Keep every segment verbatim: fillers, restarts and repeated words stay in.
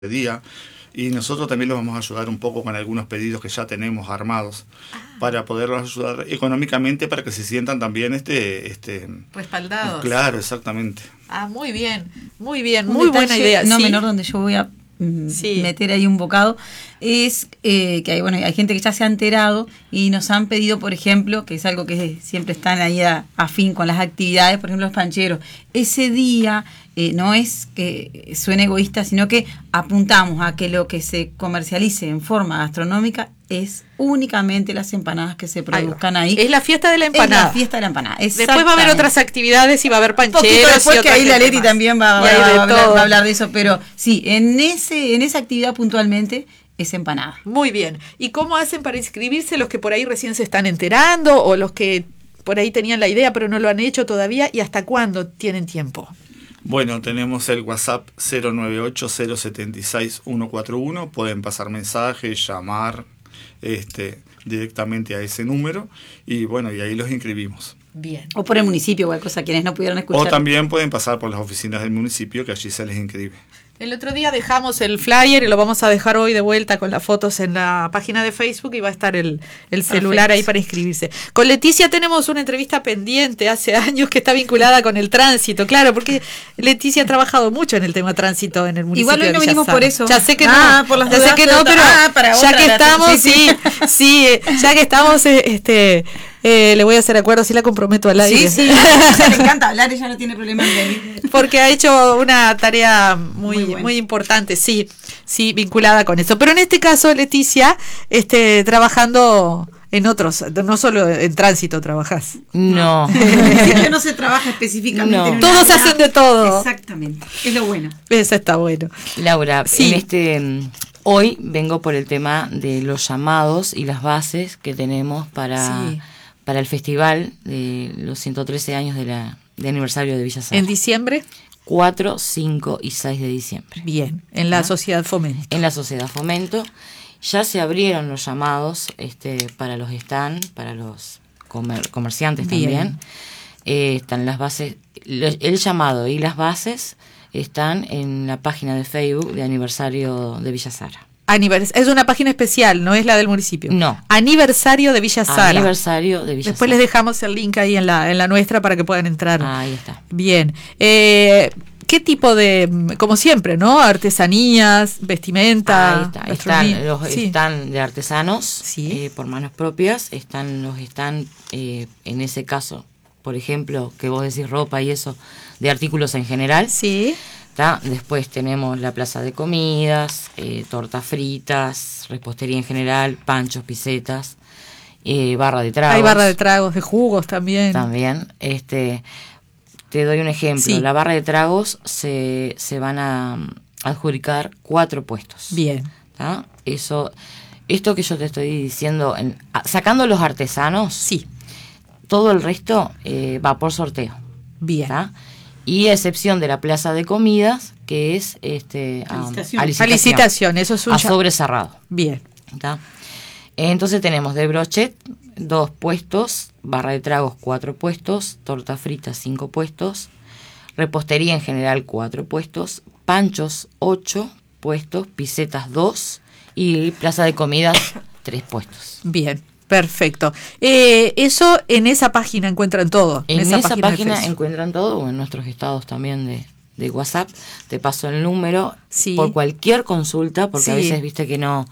día, y nosotros también los vamos a ayudar un poco con algunos pedidos que ya tenemos armados ah. para poderlos ayudar económicamente para que se sientan también este, este respaldados. Claro, exactamente. Ah, muy bien, muy bien, un muy detalle, buena idea. No ¿sí? menor donde yo voy a mm, sí. meter ahí un bocado es eh, que hay, bueno, hay gente que ya se ha enterado y nos han pedido, por ejemplo, que es algo que siempre están ahí a, a fin con las actividades, por ejemplo los pancheros, ese día eh, no es que suene egoísta, sino que apuntamos a que lo que se comercialice en forma gastronómica es únicamente las empanadas que se produzcan ahí. Es la fiesta de la empanada. Es la fiesta de la empanada. Después va a haber otras actividades y va a haber pancheros. Después y que ahí la Leti más. también va, va, va, va, a hablar, va a hablar de eso, pero sí, en ese en esa actividad puntualmente es empanada. Muy bien. ¿Y cómo hacen para inscribirse los que por ahí recién se están enterando o los que por ahí tenían la idea pero no lo han hecho todavía? ¿Y hasta cuándo tienen tiempo? Bueno, tenemos el WhatsApp cero nueve ocho cero siete seis uno cuatro uno. Pueden pasar mensajes, llamar este, directamente a ese número y bueno, y ahí los inscribimos. Bien. O por el municipio, o cosa quienes no pudieron escuchar. O también pueden pasar por las oficinas del municipio, que allí se les inscribe. El otro día dejamos el flyer y lo vamos a dejar hoy de vuelta con las fotos en la página de Facebook y va a estar el, el celular Perfecto. Ahí para inscribirse. Con Leticia tenemos una entrevista pendiente hace años que está vinculada con el tránsito, claro, porque Leticia ha trabajado mucho en el tema tránsito en el municipio. Igual hoy no de venimos por eso. Ya sé que ah, no, por las ya sé que no, pero ah, para ya que estamos, sí, sí, sí, ya que estamos, este... Eh, le voy a hacer acuerdo, si la comprometo al aire. Sí, sí, a ella le encanta hablar, ella no tiene problema en venir. Porque ha hecho una tarea muy, muy, bueno. muy importante, sí, sí, vinculada con eso. Pero en este caso, Leticia, este, trabajando en otros, no solo en tránsito trabajás. No. No, no se trabaja específicamente. No. En una Todos hacen de todo. Exactamente, es lo bueno. Eso está bueno. Laura, sí. en este hoy vengo por el tema de los llamados y las bases que tenemos para... Sí. para el festival de los ciento trece años de la de aniversario de Villa Sara. ¿En diciembre? cuatro, cinco y seis de diciembre. Bien, en la ¿Ah? Sociedad Fomento. En la Sociedad Fomento. Ya se abrieron los llamados este para los stand, para los comer, comerciantes Bien. también. Eh, están las bases, el llamado y las bases están en la página de Facebook de aniversario de Villa Sara. Anivers- es una página especial, no es la del municipio. No. Aniversario de Villa Sara. Aniversario de Villa Después Sara. les dejamos el link ahí en la en la nuestra para que puedan entrar. Ahí está. Bien. Eh, ¿Qué tipo de, como siempre, ¿no? Artesanías, vestimenta. Ahí está. gastronomía? Están los Sí. están de artesanos Sí. eh, por manos propias. Están los están, eh, en ese caso, por ejemplo, que vos decís ropa y eso, de artículos en general. Sí. ¿Tá? Después tenemos la plaza de comidas, eh, tortas fritas, repostería en general, panchos, pisetas, eh, barra de tragos. Hay barra de tragos, de jugos también. También. Este, te doy un ejemplo. Sí. La barra de tragos se, se van a adjudicar cuatro puestos. Bien. ¿Tá? Eso, esto que yo te estoy diciendo, en, a, sacando los artesanos, Sí. todo el resto eh, va por sorteo. Bien. ¿Tá? Y a excepción de la plaza de comidas, que es este A um, licitación. a A licitación, licitación, eso es un a ya- sobre cerrado. Bien. ¿Tá? Entonces tenemos de brochet dos puestos, barra de tragos cuatro puestos, torta frita cinco puestos, repostería en general cuatro puestos, panchos ocho puestos, pisetas dos y plaza de comidas tres puestos. Bien. Perfecto. Eh, eso en esa página encuentran todo. En esa, de página Facebook. encuentran todo, o en nuestros estados también de, de WhatsApp. Te paso el número Sí. por cualquier consulta, porque Sí. a veces viste que no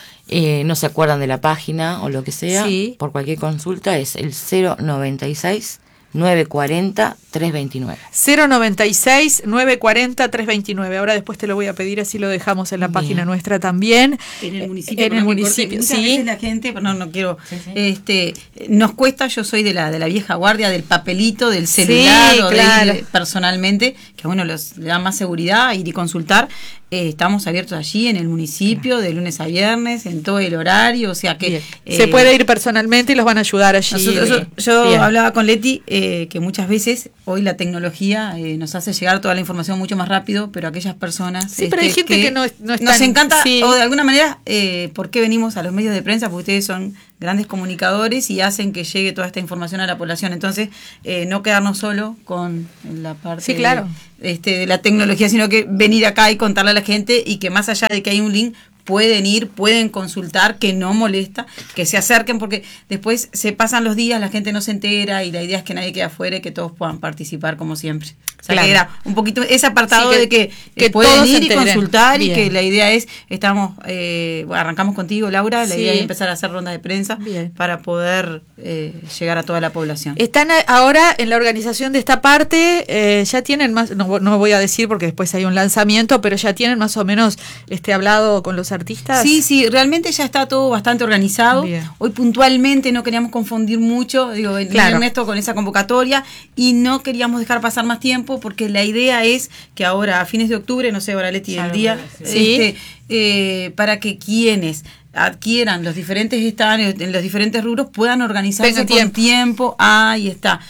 eh, no se acuerdan de la página o lo que sea. Sí. Por cualquier consulta es el cero noventa y seis nueve cuarenta tres veintinueve. cero noventa y seis nueve cuarenta tres veintinueve. Ahora después te lo voy a pedir, así lo dejamos en la Bien. página nuestra también. En el municipio. En el perdón que municipio, corte, muchas sí. veces la gente, no, no quiero, Sí, sí. este, nos cuesta, yo soy de la de la vieja guardia, del papelito, del celular, Sí, o claro. de ir personalmente, que a uno los, le da más seguridad, ir y consultar. Eh, estamos abiertos allí en el municipio, de lunes a viernes, en todo el horario, o sea que... Bien. eh, Se puede ir personalmente y los van a ayudar allí. Nosotros- yo yo Bien. hablaba con Leti eh, que muchas veces hoy la tecnología eh, nos hace llegar toda la información mucho más rápido, pero aquellas personas Sí, pero hay gente que no es- no es nos tan- encanta, sí. o de alguna manera, eh, ¿por qué venimos a los medios de prensa? Porque ustedes son grandes comunicadores y hacen que llegue toda esta información a la población. Entonces, eh, no quedarnos solo con la parte sí, claro. de, este, de la tecnología, sino que venir acá y contarle a la gente y que más allá de que hay un link, pueden ir, pueden consultar, que no molesta, que se acerquen, porque después se pasan los días, la gente no se entera y la idea es que nadie quede afuera y que todos puedan participar como siempre. O sea, claro. que era un poquito ese apartado sí, que, de que, que pueden ir y consultar. Bien. Y que la idea es, estamos eh, bueno, arrancamos contigo, Laura, la sí. idea es empezar a hacer rondas de prensa Bien. para poder eh, llegar a toda la población. Están ahora en la organización de esta parte, eh, ya tienen más, no, no voy a decir porque después hay un lanzamiento, pero ya tienen más o menos este hablado con los artistas. Sí, sí, realmente ya está todo bastante organizado. Bien. Hoy puntualmente no queríamos confundir mucho, digo, claro. Ernesto con esa convocatoria y no queríamos dejar pasar más tiempo porque la idea es que ahora a fines de octubre, no sé, ahora Leti, el día, sí. este, eh, para que quienes adquieran los diferentes estadios en los diferentes rubros puedan organizarse con tiempo. tiempo. Ahí está.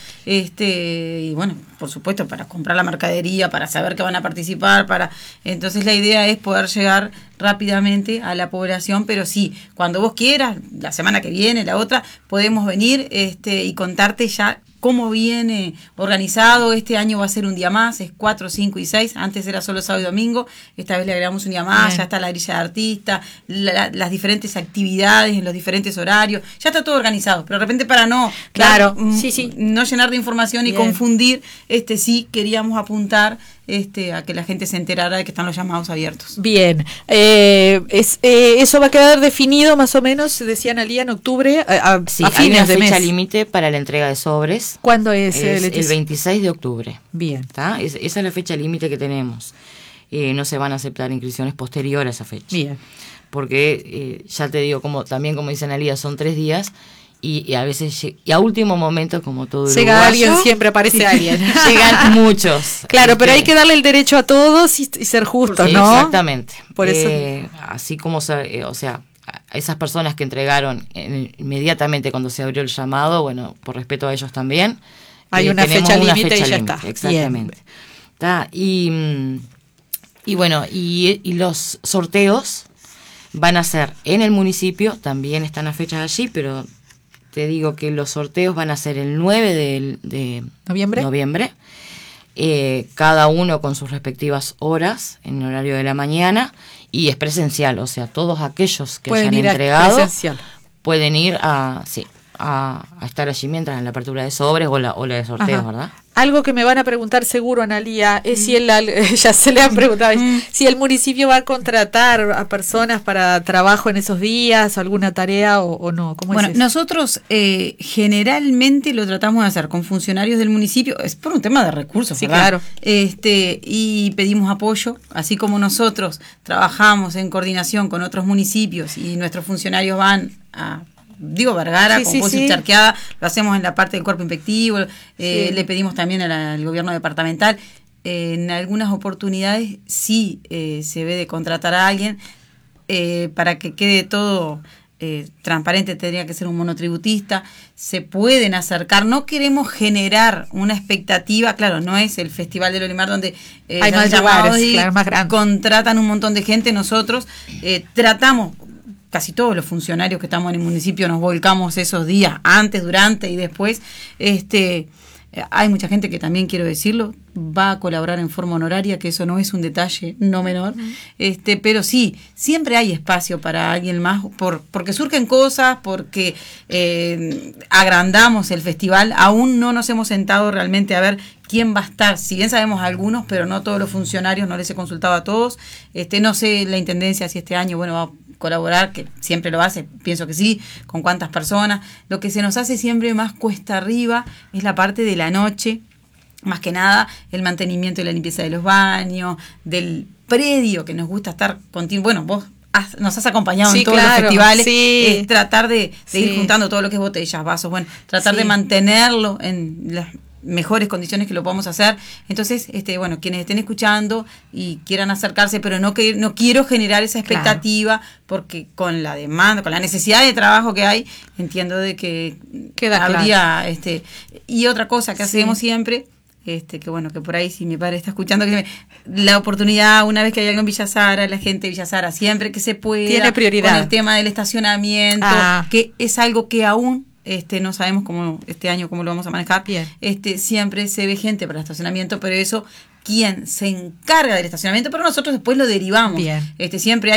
Este, y bueno, por supuesto, para comprar la mercadería, para saber que van a participar, para entonces la idea es poder llegar rápidamente a la población, pero sí, cuando vos quieras, la semana que viene, la otra, podemos venir este y contarte ya cómo viene organizado. Este año va a ser un día más, es cuatro, cinco y seis, antes era solo sábado y domingo, esta vez le agregamos un día más, Bien. ya está la grilla de artistas, la, las diferentes actividades en los diferentes horarios, ya está todo organizado, pero de repente para no claro, dar, sí, sí. no llenar de información Bien. y confundir, este sí queríamos apuntar este a que la gente se enterara de que están los llamados abiertos. Bien, eh, es, eh, eso va a quedar definido más o menos, decía Analía, en octubre, a, a, sí, a fines hay una de fecha mes. límite para la entrega de sobres. ¿Cuándo es? Es el veintiséis de octubre. Bien. ¿Tá? Es, esa es la fecha límite que tenemos. Eh, no se van a aceptar inscripciones posteriores a esa fecha. Bien. Porque, eh, ya te digo, como también como dice Analía, son tres días y, y a veces, y a último momento, como todo llega uruguayo, alguien, siempre aparece sí. alguien. Llegan muchos. Claro, este, pero hay que darle el derecho a todos y, y ser justos, sí, ¿no? Exactamente. Por eso. Eh, así como, se, eh, o sea, a esas personas que entregaron en, inmediatamente cuando se abrió el llamado, bueno, por respeto a ellos también. Hay eh, una fecha límite y ya límite, está. Exactamente. ¿Tá? Y, y bueno, y, y los sorteos van a ser en el municipio, también están las fechas allí, pero te digo que los sorteos van a ser el nueve de, de noviembre, noviembre eh, cada uno con sus respectivas horas en horario de la mañana, y es presencial, o sea, todos aquellos que pueden hayan ir entregado presencial. pueden ir a, sí, a, a estar allí mientras en la apertura de sobres o la, o la de sorteos, Ajá. ¿verdad? Algo que me van a preguntar seguro, Analía, es mm. si el, ya se le han preguntado, mm. si el municipio va a contratar a personas para trabajo en esos días, o alguna tarea o, o no. ¿Cómo bueno, es eso? nosotros eh, generalmente lo tratamos de hacer con funcionarios del municipio, es por un tema de recursos, sí, ¿verdad? Claro. Este, y pedimos apoyo, así como nosotros trabajamos en coordinación con otros municipios y nuestros funcionarios van a... Digo Vergara, sí, con sí, voz sí. charqueada, lo hacemos en la parte del cuerpo inspectivo, eh, sí. le pedimos también a la, al gobierno departamental. Eh, en algunas oportunidades sí eh, se ve de contratar a alguien eh, para que quede todo eh, transparente, tendría que ser un monotributista. Se pueden acercar, no queremos generar una expectativa, claro, no es el Festival del Olimar donde eh, hay más lugares, claro, más grandes. Contratan un montón de gente, nosotros eh, tratamos... Casi todos los funcionarios que estamos en el municipio nos volcamos esos días, antes, durante y después. Este, hay mucha gente que también, quiero decirlo, va a colaborar en forma honoraria, que eso no es un detalle no menor. Uh-huh. Este, pero sí, siempre hay espacio para alguien más, por, porque surgen cosas, porque eh, agrandamos el festival. Aún no nos hemos sentado realmente a ver quién va a estar. Si bien sabemos algunos, pero no todos los funcionarios, no les he consultado a todos. Este, no sé la intendencia si este año, bueno, va a colaborar, que siempre lo hace, pienso que sí, con cuántas personas. Lo que se nos hace siempre más cuesta arriba es la parte de la noche, más que nada el mantenimiento y la limpieza de los baños, del predio, que nos gusta estar continuo. Bueno, vos has, nos has acompañado sí, en todos claro, los festivales, sí. eh, tratar de, de sí. ir juntando todo lo que es botellas, vasos, bueno, tratar sí. de mantenerlo en las mejores condiciones que lo podamos hacer. Entonces, este, bueno, quienes estén escuchando y quieran acercarse, pero no que no quiero generar esa expectativa, claro. porque con la demanda, con la necesidad de trabajo que hay, entiendo de que Queda habría claro. este y otra cosa que sí. hacemos siempre, Este, que bueno, que por ahí si mi padre está escuchando, que me, la oportunidad, una vez que hay algo en Villa Sara, la gente de Villa Sara, siempre que se pueda, tiene prioridad. Con el tema del estacionamiento, ah. que es algo que aún este no sabemos cómo este año cómo lo vamos a manejar. Bien. Este siempre se ve gente para el estacionamiento, pero eso quien se encarga del estacionamiento, pero nosotros después lo derivamos. Bien. Este siempre hay